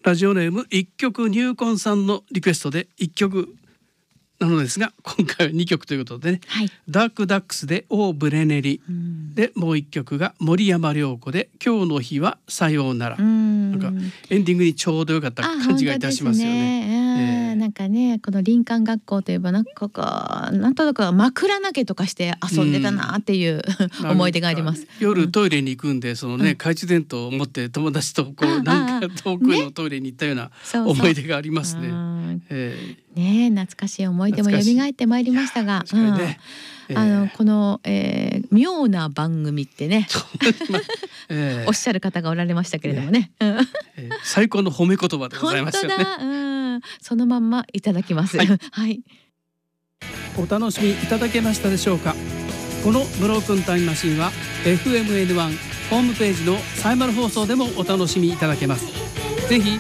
ラジオネーム一曲入魂さんのリクエストで1曲なのですが、今回は2曲ということでね、 はい、 ダークダックスでオーブレネリで、もう1曲が森山良子で今日の日はさようなら。なんかエンディングにちょうどよかった感じがいたしますよね。 なんかね、この林間学校といえばなんとなく枕投げとかして遊んでたなっていう思い出があります。 夜トイレに行くんで、そのね、懐中電灯を持って友達とこうなんか遠くのトイレに行ったような思い出がありますね。 ね、懐かしい思い出も蘇ってまいりましたが、この、妙な番組ってねおっしゃる方がおられましたけれどもね、 最高の褒め言葉でございましたね。 本当だ、そのまんまいただきます。はい、はい、 お楽しみいただけましたでしょうか。このブロークンタイムマシンは FMN1 ホームページのサイマル放送でもお楽しみいただけます。ぜひ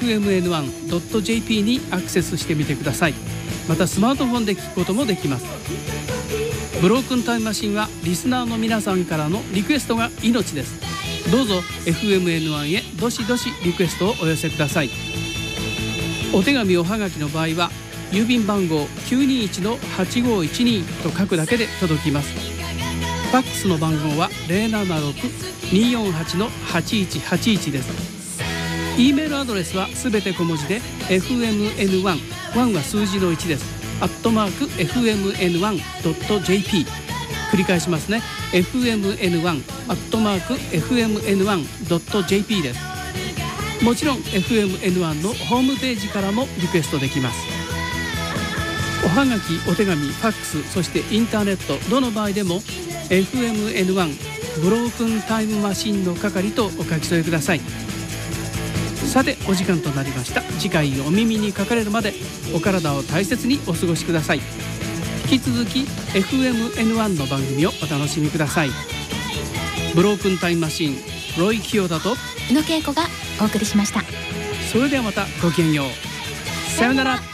fmn1.jp にアクセスしてみてください。またスマートフォンで聞くこともできます。ブロークンタイムマシンはリスナーの皆さんからのリクエストが命です。どうぞ FMN1 へどしどしリクエストをお寄せください。お手紙おはがきの場合は郵便番号 921-8512 と書くだけで届きます。ファックスの番号は 076-248-8181 です。E メールアドレスはすべて小文字で fmn1 1は数字の1です。@fmn1.jp 繰り返しますね。 fmn1@fmn1.jp です。もちろん FMN1 のホームページからもリクエストできます。おはがき、お手紙、ファックス、そしてインターネット、どの場合でも FMN1 ブロークンタイムマシンの係とお書き添えください。さてお時間となりました。次回お耳にかかれるまでお体を大切にお過ごしください。引き続き FMN1 の番組をお楽しみください。ブロークンタイムマシン、ロイ清田と宇野恵子がお送りしました。 それではまたごきげんよう。さよなら。